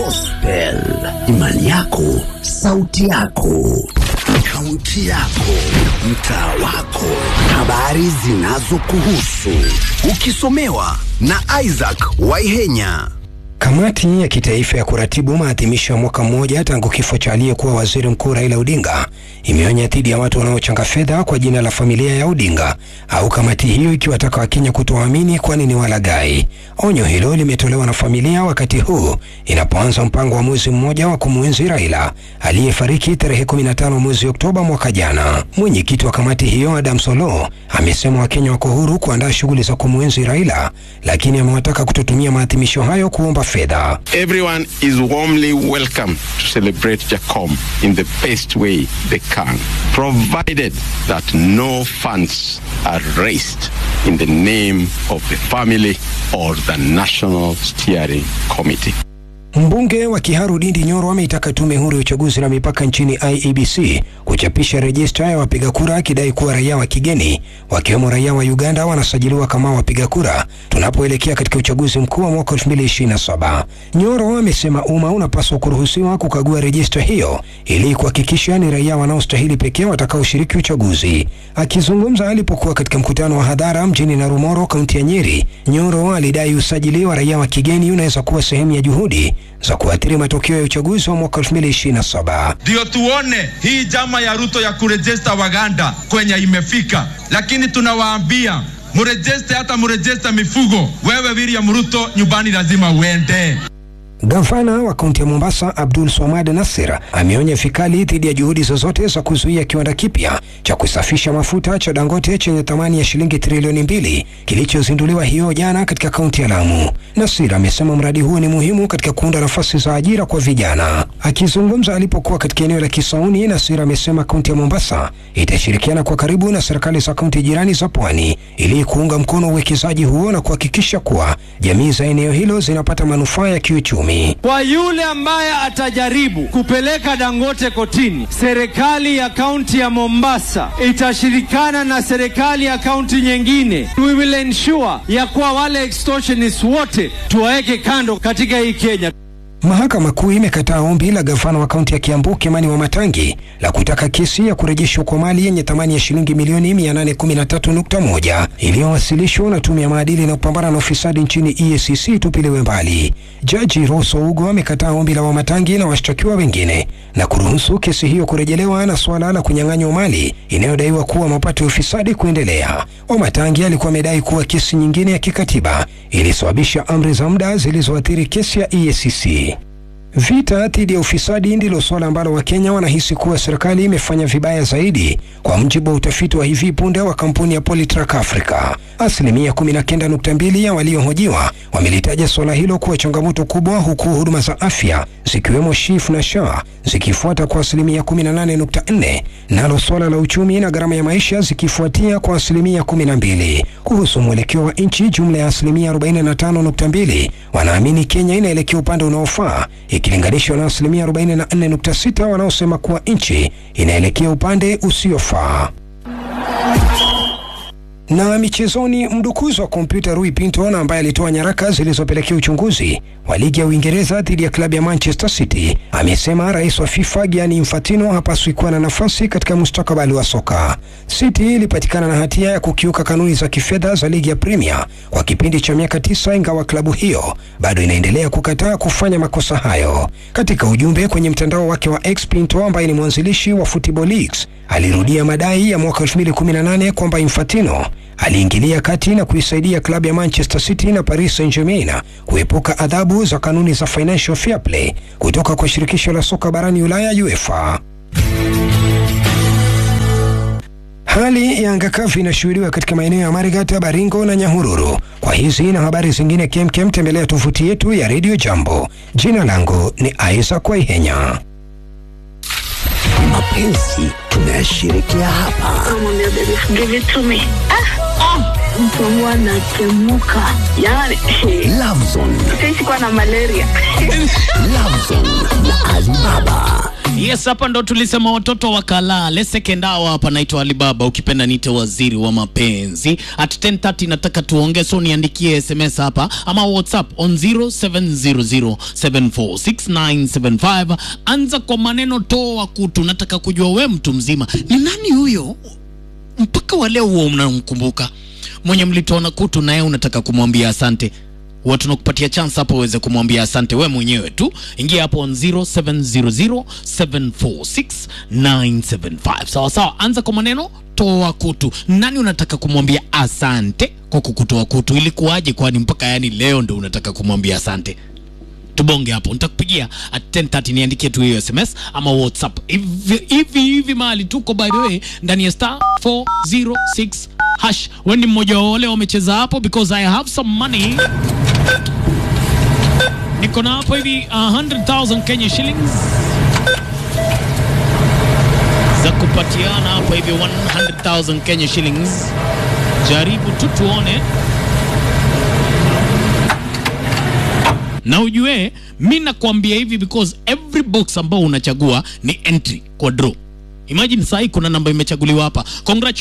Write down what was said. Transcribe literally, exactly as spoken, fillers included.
Gospel, imani yako, sauti yako, kaunti yako, mtaa wako, habari zinazokuhusu, ukisomewa na Isaac Waihenya. Kamati ya kitaifa ya kuratibu maadhimisho ya mwaka mmoja tangu kifo cha aliyekuwa waziri mkuu Raila Odinga imeonya dhidi ya watu wanaochanga fedha kwa jina la familia ya Odinga, au kamati hiyo ikiwataka Wakenya kutoamini kwani ni walaghai. Onyo hilo limetolewa na familia wakati huu inapoanza mpango wa mwezi mmoja wa kumuenzi Raila aliyefariki tarehe kumi na tano mwezi Oktoba mwaka jana. Mwenyekiti wa kamati hiyo Adam Solo amesema Wakenya wako huru kuandaa shughuli za kumuenzi Raila, lakini amewataka kutotumia maadhimisho hayo kuomba fedha. Everyone is warmly welcome to celebrate Jacom in the best way they can, provided that no funds are raised in the name of the family or the National Steering Committee. Mbunge wa Kiharu Ndindi Nyoro ameitaka tume huru ya uchaguzi na mipaka nchini I E B C kuchapisha rejista ya wapiga kura, akidai kuwa raia wa kigeni wakiwemo raia wa Uganda wanasajiliwa kama wapiga kura tunapoelekea katika uchaguzi mkuu wa mwaka elfu mbili ishirini na saba. Nyoro amesema umma unapaswa kuruhusiwa kukagua rejista hiyo ili kuhakikisha ni raia wanaostahili pekee watakaoshiriki uchaguzi. Akizungumza alipokuwa katika mkutano wa hadhara mjini Narumoro, kaunti ya Nyeri, Nyoro alidai usajili wa raia wa kigeni unaweza kuwa sehemu ya juhudi za kuathiri matokeo ya uchaguzi wa mwaka elfu mbili ishirini na saba. Ndio tuone hii jama ya Ruto ya kurejista Waganda kwenye imefika, lakini tunawaambia murejiste, hata murejiste mifugo. Wewe William Ruto, nyumbani lazima uende. Gavana wa kaunti ya Mombasa Abdul Swamad Nasir ameonya vikali dhidi ya juhudi zozote za kuzuia kiwanda kipya cha kusafisha mafuta cha Dangote chenye thamani ya shilingi trilioni mbili kilichozinduliwa hiyo jana katika kaunti ya Lamu. Nasir amesema mradi huo ni muhimu katika kuunda nafasi za ajira kwa vijana. Akizungumza alipokuwa katika eneo la Kisauni, Nasir amesema kaunti ya Mombasa itashirikiana kwa karibu na serikali za kaunti jirani za Pwani ili kuunga mkono uwekezaji huo na kuhakikisha kuwa jamii za eneo hilo zinapata manufaa ya kiuchumi. Kwa yule ambaye atajaribu kupeleka Dangote kotini, serikali ya kaunti ya Mombasa itashirikana na serikali ya kaunti nyingine. We will ensure ya kuwa wale extortionists wote tuwaeke kando katika hii Kenya. Mahakama Kuu imekataa ombi la gavana wa kaunti ya Kiambu Kimani Wamatangi la kutaka kesi ya kurejeshwa kwa mali yenye thamani ya shilingi milioni mia nane kumi na tatu nukta moja iliyowasilishwa na tume ya maadili na kupambana na ufisadi nchini E A C C tupiliwe mbali. Jaji Rosso Ugo amekataa ombi la Wamatangi na washtakiwa wengine na kuruhusu kesi hiyo kurejelewa na swala la kunyang'anywa mali inayodaiwa kuwa mapato ya ufisadi kuendelea. Wamatangi alikuwa amedai kuwa kesi nyingine ya kikatiba ilisababisha amri za muda zilizoathiri kesi ya E A C C. Vita dhidi ya ufisadi ndilo swala ambalo Wakenya wanahisi kuwa serikali imefanya vibaya zaidi, kwa mujibu wa utafiti wa hivi punde wa kampuni ya Polytrack Africa. Asilimia kumi na kenda nukta mbili ya waliohojiwa wamelitaja swala hilo kuwa changamoto kubwa, huku huduma za afya zikiwemo S H I F na S H A zikifuata kwa asilimia kumi na nane nukta nne, nalo swala la uchumi na gharama ya maisha zikifuatia kwa asilimia kumi na mbili. Kuhusu mwelekeo wa nchi, jumla ya asilimia arobaini na tano nukta mbili wanaamini Kenya inaelekea upande unaofaa, ikilinganishwa na asilimia arobaini na nne nukta sita wanaosema kuwa nchi inaelekea upande usiofaa. Na michezoni, mdukuzi wa kompyuta Rui Pinto na ambaye alitoa nyaraka zilizopelekea uchunguzi wa ligi ya Uingereza dhidi ya klabu ya Manchester City amesema rais wa FIFA Gianni Infantino hapaswi kuwa na nafasi katika mustakabali wa soka. City ilipatikana na hatia ya kukiuka kanuni za kifedha za ligi ya Premier kwa kipindi cha miaka tisa, ingawa klabu hiyo bado inaendelea kukataa kufanya makosa hayo. Katika ujumbe kwenye mtandao wake wa X, Pinto ambaye ni mwanzilishi wa Football Leaks alirudia madai ya mwaka elfu mbili kumi na nane kwamba Infantino aliingilia kati na kuisaidia klabu ya Manchester City na Paris Saint-Germain kuepuka adhabu za kanuni za financial fair play kutoka kwa shirikisho la soka barani Ulaya UEFA. Hali ya anga kavu inashuhudiwa katika maeneo ya Marigat, Baringo na Nyahururu. Kwa hizi na habari zingine kemkem, tembelea tovuti yetu ya Radio Jambo. Jina langu ni Isaac Waihenya. Mapenzi tunashirikia hapa. Give it to me. Ah, ah. Mtu anatemuka. Yani, Love Zone. Sisi kwa na malaria. Love Zone na Alibaba. Yes. Yes, hapa ndo tulisema watoto wakalale. Second hour hapa naitwa Alibaba, ukipenda nite waziri wa mapenzi. At ten thirty nataka tuongee, so niandikie S M S hapa ama WhatsApp on zero seven zero zero seven four six nine seven five. Anza kwa maneno toa kutu. Nataka kujua we mtu mzima ni nani huyo mpaka wa leo huo mnamkumbuka, mwenye mlitoana kutu naye unataka kumwambia asante. Watu nakupatia chance hapo uweze kumwambia asante we mwenyewe tu. Ingia hapo on zero seven zero zero seven four six nine seven five. Sawa sawa, anza kwa maneno toa kutu. Nani unataka kumwambia asante kwa kukutoa kutu? Ilikuwaje kwani mpaka yani leo ndo unataka kumwambia asante? Tubonge hapo, nitakupigia at ten thirty, niandikie tu hiyo S M S ama WhatsApp. Hivi hivi hivi mahali tuko by the way ndani ya star four zero six hash. Wewe ni mmoja wa wale wamecheza hapo, because I have some money. Niko na hapo hivi one hundred thousand Kenya shillings za kupatiana hapo hivi, one hundred thousand Kenya shillings. Jaribu tu tuone. Na ujue mimi nakwambia hivi because every box ambao unachagua ni entry kwa draw. Imagine sasa kuna namba imechaguliwa hapa. Congratulations.